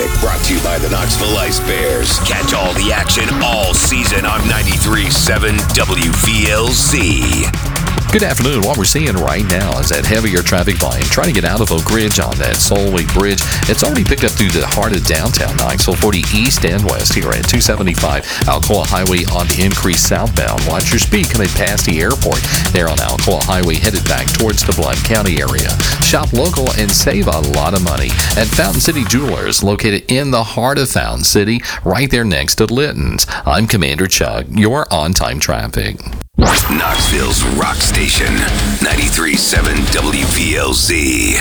Traffic brought to you by the Knoxville Ice Bears. Catch all the action all season on 93.7 WVLZ. Good afternoon. What we're seeing right now is that heavier traffic volume trying to get out of Oak Ridge on that Solway Bridge. It's already picked up through the heart of downtown Knoxville, 40 east and west here at 275 Alcoa Highway on increased southbound. Watch your speed coming past the airport there on Alcoa Highway headed back towards the Blount County area. Shop local and save a lot of money at Fountain City Jewelers, located in the heart of Fountain City, right there next to Litton's. I'm Commander Chuck, your on-time traffic. Knoxville's rock station, 93.7 WVLZ.